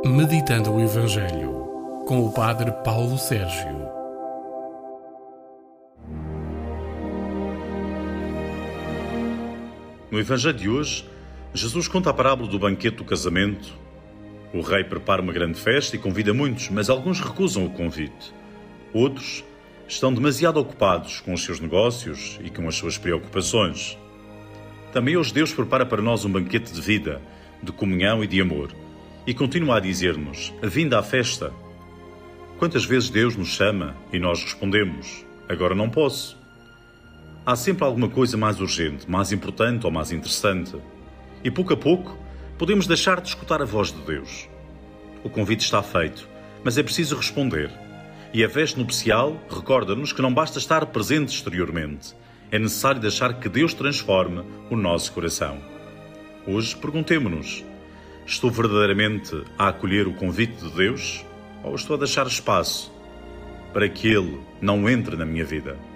Meditando o Evangelho, com o Padre Paulo Sérgio. No Evangelho de hoje, Jesus conta a parábola do banquete do casamento. O rei prepara uma grande festa e convida muitos, mas alguns recusam o convite. Outros estão demasiado ocupados com os seus negócios e com as suas preocupações. Também hoje Deus prepara para nós um banquete de vida, de comunhão e de amor. E continua a dizer-nos, vinda à festa. Quantas vezes Deus nos chama e nós respondemos, agora não posso. Há sempre alguma coisa mais urgente, mais importante ou mais interessante. E pouco a pouco, podemos deixar de escutar a voz de Deus. O convite está feito, mas é preciso responder. E a veste nupcial recorda-nos que não basta estar presente exteriormente. É necessário deixar que Deus transforme o nosso coração. Hoje perguntemo-nos, estou verdadeiramente a acolher o convite de Deus ou estou a deixar espaço para que Ele não entre na minha vida?